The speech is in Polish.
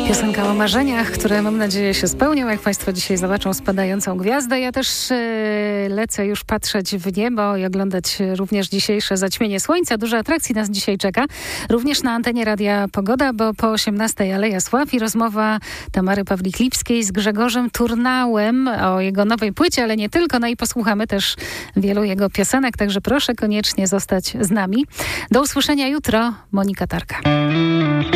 Piosenka o marzeniach, które mam nadzieję się spełnią, jak Państwo dzisiaj zobaczą spadającą gwiazdę. Ja też lecę już patrzeć w niebo i oglądać również dzisiejsze zaćmienie słońca. Dużo atrakcji nas dzisiaj czeka. Również na antenie Radia Pogoda, bo po 18:00 Aleja Sław i rozmowa Tamary Pawlik-Lipskiej z Grzegorzem Turnałem o jego nowej płycie, ale nie tylko. No i posłuchamy też wielu jego piosenek, także proszę koniecznie zostać z nami. Do usłyszenia jutro. Monika Tarka.